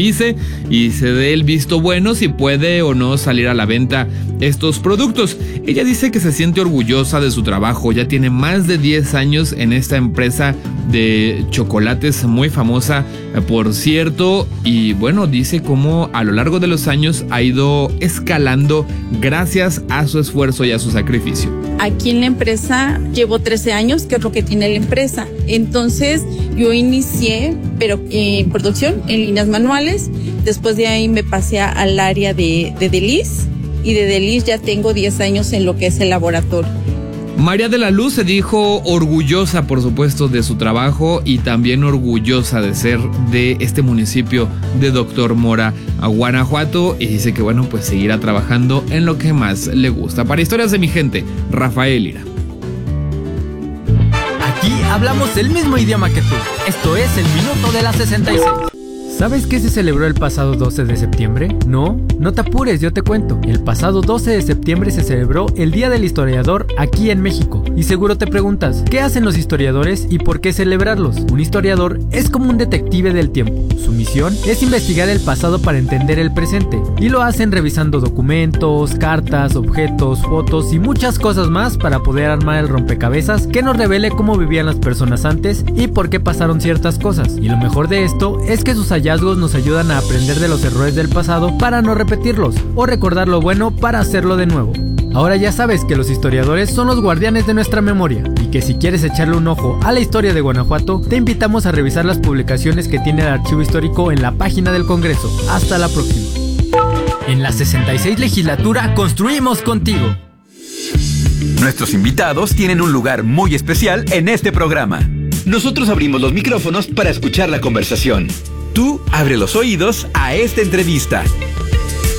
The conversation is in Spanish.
revise y se dé el visto bueno si puede o no salir a la venta estos productos. Ella dice que se siente orgullosa de su trabajo, ya tiene más de 10 años en esta empresa de chocolates muy famosa, por cierto, y bueno, dice cómo a lo largo de los años ha ido escalando gracias a su esfuerzo y a su sacrificio. Aquí en la empresa llevo 13 años, que es lo que tiene la empresa. Entonces yo inicié, pero en producción, en líneas manuales. Después de ahí me pasé al área de Delis, y de Delis ya tengo 10 años en lo que es el laboratorio. María de la Luz se dijo orgullosa, por supuesto, de su trabajo y también orgullosa de ser de este municipio de Doctor Mora, Guanajuato, y dice que bueno, pues seguirá trabajando en lo que más le gusta. Para Historias de mi gente, Rafael Lira. Aquí hablamos el mismo idioma que tú. Esto es el Minuto de la 66. ¿Sabes qué se celebró el pasado 12 de septiembre? No te apures, yo te cuento. El pasado 12 de septiembre se celebró el Día del Historiador aquí en México. Y seguro te preguntas, ¿qué hacen los historiadores y por qué celebrarlos? Un historiador es como un detective del tiempo. Su misión es investigar el pasado para entender el presente. Y lo hacen revisando documentos, cartas, objetos, fotos y muchas cosas más para poder armar el rompecabezas que nos revele cómo vivían las personas antes y por qué pasaron ciertas cosas. Y lo mejor de esto es que sus hallazgos nos ayudan a aprender de los errores del pasado para no repetirlos, o recordar lo bueno para hacerlo de nuevo. Ahora ya sabes que los historiadores son los guardianes de nuestra memoria, y que si quieres echarle un ojo a la historia de Guanajuato, te invitamos a revisar las publicaciones que tiene el archivo histórico en la página del Congreso. Hasta la próxima. En la 66 legislatura construimos contigo. Nuestros invitados tienen un lugar muy especial en este programa. Nosotros abrimos los micrófonos para escuchar la conversación. Tú abre los oídos a esta entrevista.